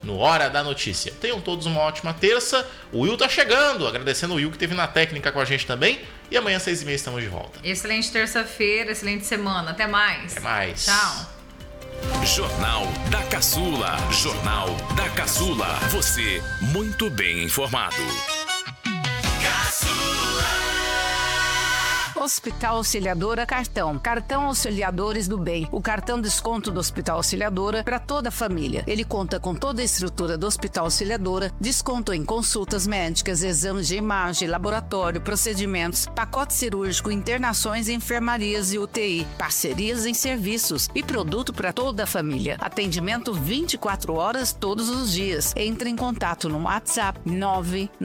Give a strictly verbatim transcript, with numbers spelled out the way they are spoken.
no Hora da Notícia. Tenham todos uma ótima terça. O Will tá chegando, agradecendo o Will que esteve na técnica com a gente também. E amanhã às seis e meia estamos de volta. Excelente terça-feira, excelente semana. Até mais. Até mais. Tchau. Jornal da Caçula. Jornal da Caçula. Você muito bem informado. Hospital Auxiliadora Cartão. Cartão Auxiliadores do Bem. O cartão desconto do Hospital Auxiliadora para toda a família. Ele conta com toda a estrutura do Hospital Auxiliadora, desconto em consultas médicas, exames de imagem, laboratório, procedimentos, pacote cirúrgico, internações em enfermarias e U T I, parcerias em serviços e produto para toda a família. Atendimento vinte e quatro horas todos os dias. Entre em contato no WhatsApp nove